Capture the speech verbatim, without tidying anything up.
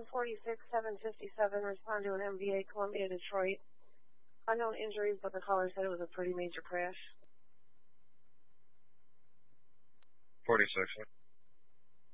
one forty-six, seven fifty-seven, respond to an M V A, Columbia, Detroit. Unknown injuries, but the caller said it was a pretty major crash. forty-six.